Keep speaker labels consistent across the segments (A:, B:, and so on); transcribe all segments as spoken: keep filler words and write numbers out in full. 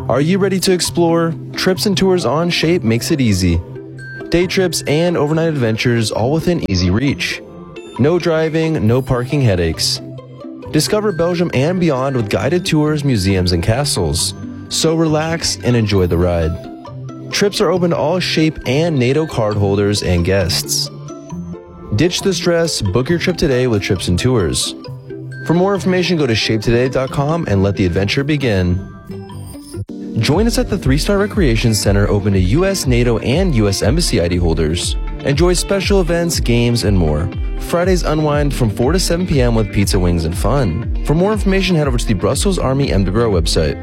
A: Are you ready to explore? Trips and Tours on Shape makes it easy. Day trips and overnight adventures all within easy reach. No driving, no parking headaches. Discover Belgium and beyond with guided tours, museums, and castles. So relax and enjoy the ride. Trips are open to all Shape and NATO cardholders and guests. Ditch the stress, book your trip today with Trips and Tours. For more information, go to shape today dot com and let the adventure begin. Join us at the three-Star Recreation Center, open to U S, NATO, and U S Embassy I D holders. Enjoy special events, games, and more. Fridays unwind from four to seven p.m. with pizza, wings, and fun. For more information, head over to the Brussels Army M W R website.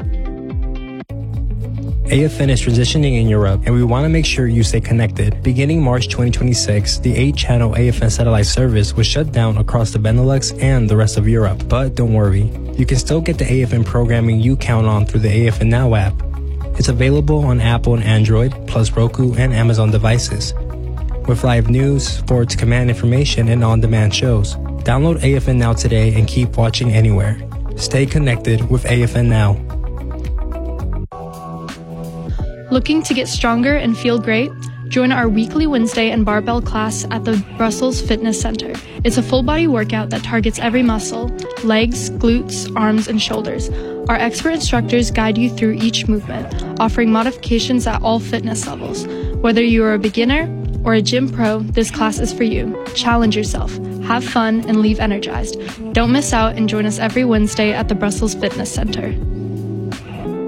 B: A F N is transitioning in Europe, and we want to make sure you stay connected. Beginning March twenty twenty-six, the eight channel A F N satellite service was shut down across the Benelux and the rest of Europe. But don't worry, you can still get the A F N programming you count on through the A F N Now app. It's available on Apple and Android, plus Roku and Amazon devices. With live news, sports, command information, and on-demand shows. Download A F N Now today and keep watching anywhere. Stay connected with A F N Now.
C: Looking to get stronger and feel great? Join our weekly Wednesday and barbell class at the Brussels Fitness Center. It's a full-body workout that targets every muscle: legs, glutes, arms, and shoulders. Our expert instructors guide you through each movement, offering modifications at all fitness levels. Whether you are a beginner or a gym pro, this class is for you. Challenge yourself, have fun, and leave energized. Don't miss out and join us every Wednesday at the Brussels Fitness Center.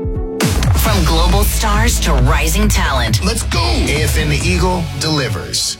D: From global stars to rising talent.
E: Let's go! A F N The Eagle delivers.